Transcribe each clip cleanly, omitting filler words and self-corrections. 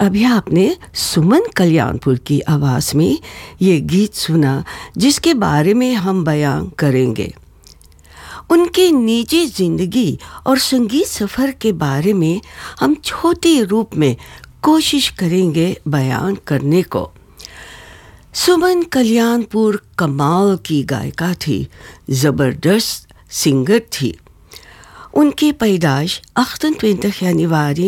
अभी आपने सुमन कल्याणपुर की आवाज़ में ये गीत सुना जिसके बारे में हम बयान करेंगे। उनकी निजी ज़िंदगी और संगीत सफ़र के बारे में हम छोटे रूप में कोशिश करेंगे बयान करने को। सुमन कल्याणपुर कमाल की गायिका थी, ज़बरदस्त सिंगर थी। उनकी पैदाइश 28 जनवरी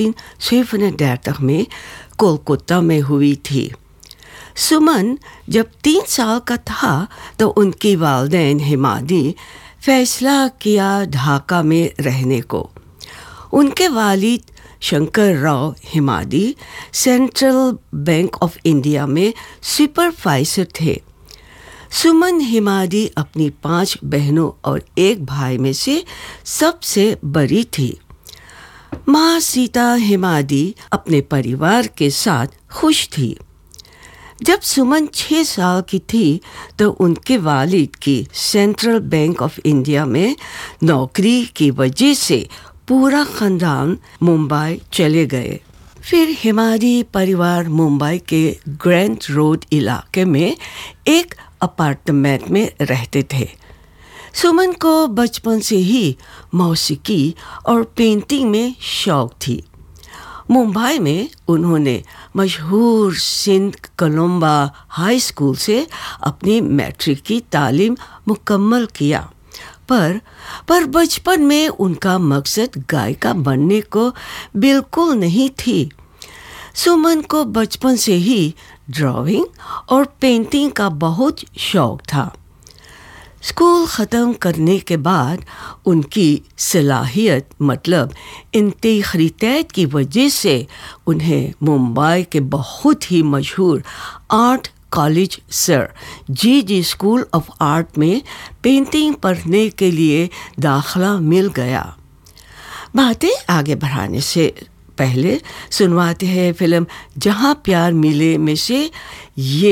1937 में कोलकाता में हुई थी। सुमन जब 3 साल का था तो उनकी वालिदैन हिमादी फैसला किया ढाका में रहने को। उनके वालिद Shankar Rao हिमादी central bank of India में सुपरवाइजर थे। सुमन हिमादी अपनी 5 बहनों और 1 भाई में से सबसे बड़ी थी। माँ सीता हिमादी अपने परिवार के साथ खुश थी। जब सुमन 6 साल की थी तो उनके वालिद की सेंट्रल बैंक ऑफ इंडिया में नौकरी की वजह से पूरा ख़ानदान मुंबई चले गए। फिर हिमादी परिवार मुंबई के ग्रैंड रोड इलाके में एक अपार्टमेंट में रहते थे। सुमन को बचपन से ही मौसीकी और पेंटिंग में शौक थी। मुंबई में उन्होंने मशहूर सेंट कोलंबा हाई स्कूल से अपनी मैट्रिक की तालीम मुकम्मल किया। पर बचपन में उनका मकसद गायिका बनने को बिल्कुल नहीं थी। सुमन को बचपन से ही ड्राइंग और पेंटिंग का बहुत शौक था। स्कूल ख़त्म करने के बाद उनकी सलाहियत मतलब इंटीग्रिटी की वजह से उन्हें मुंबई के बहुत ही मशहूर art college sir ji school of art में पेंटिंग पढ़ने के लिए दाखिला मिल गया। बातें आगे बढ़ाने से पहले सुनवाते हैं फिल्म जहाँ प्यार मिले में से ये